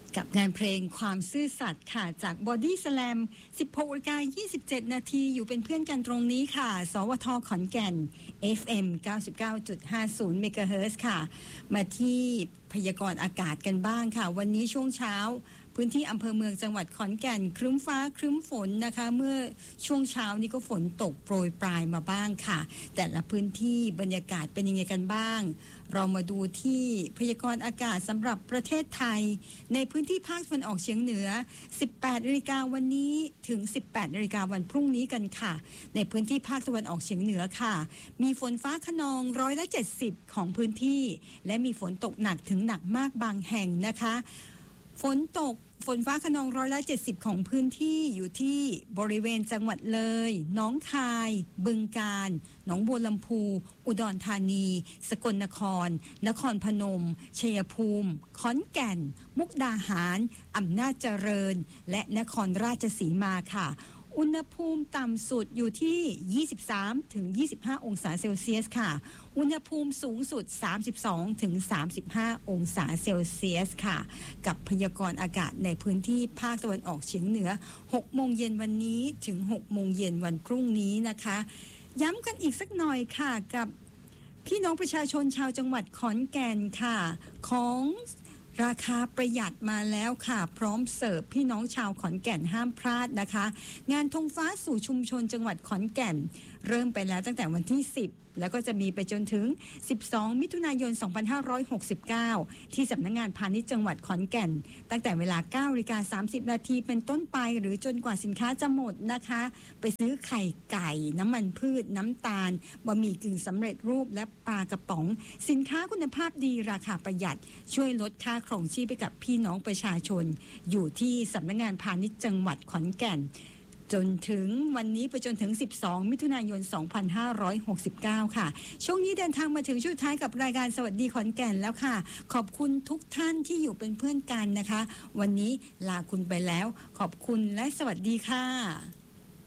กับงานเพลงความซื่อสัตย์ค่ะจาก Body Slam 16:27 นาทีอยู่เป็นเพื่อนกันตรงนี้ค่ะสวทขอนแก่น FM 99.50 เมกะเฮิรตซ์ค่ะมาที่พยากรณ์อากาศกันบ้างค่ะวันนี้ช่วงเช้าพื้นที่อำเภอเมืองจังหวัดขอนแก่นครึ้มฟ้าครึ้มฝนนะคะเมื่อช่วงเช้านี้ก็ฝนตกโปรยปลายมาบ้างค่ะแต่ละพื้นที่บรรยากาศเป็นยังไงกันบ้างเรามาดูที่พยากรณ์อากาศสำหรับประเทศไทยในพื้นที่ภาคตะวันออกเฉียงเหนือ 18 นาฬิกาวันนี้ถึง 18 นาฬิกาวันพรุ่งนี้กันค่ะในพื้นที่ภาคตะวันออกเฉียงเหนือค่ะมีฝนฟ้าคะนอง70%ของพื้นที่และมีฝนตกหนักถึงหนักมากบางแห่งนะคะฝนฟ้าคะนอง70%ของพื้นที่อยู่ที่บริเวณจังหวัดเลยหนองคายบึงกาฬหนองบัวลำพูอุดรธานีสกลนครนครพนมชัยภูมิขอนแก่นมุกดาหารอำนาจเจริญและนครราชสีมาค่ะอุณหภูมิต่ำสุดอยู่ที่23ถึง25องศาเซลเซียสค่ะอุณหภูมิสูงสุด32ถึง35องศาเซลเซียสค่ะกับพยากรณ์อากาศในพื้นที่ภาคตะวันออกเฉียงเหนือ 6 โมงเย็นวันนี้ถึง 6 โมงเย็นวันพรุ่งนี้นะคะย้ำกันอีกสักหน่อยค่ะกับพี่น้องประชาชนชาวจังหวัดขอนแก่นค่ะของราคาประหยัดมาแล้วค่ะพร้อมเสิร์ฟพี่น้องชาวขอนแก่นห้ามพลาดนะคะงานธงฟ้าสู่ชุมชนจังหวัดขอนแก่นเริ่มไปแล้วตั้งแต่วันที่10แล้วก็จะมีไปจนถึง12มิถุนายน2569ที่สำนักงานพาณิชย์จังหวัดขอนแก่นตั้งแต่เวลา 9:30 นาทีเป็นต้นไปหรือจนกว่าสินค้าจะหมดนะคะไปซื้อไข่ไก่น้ำมันพืชน้ำตาลบะหมี่กึ่งสำเร็จรูปและปลากระป๋องสินค้าคุณภาพดีราคาประหยัดช่วยลดค่าครองชีพไปกับพี่น้องประชาชนอยู่ที่สำนักงานพาณิชย์จังหวัดขอนแก่นจนถึงวันนี้ไปจนถึง12มิถุนายน2569ค่ะช่วงนี้เดินทางมาถึงช่วงท้ายกับรายการสวัสดีขอนแก่นแล้วค่ะขอบคุณทุกท่านที่อยู่เป็นเพื่อนกันนะคะวันนี้ลาคุณไปแล้วขอบคุณและสวัสดีค่ะ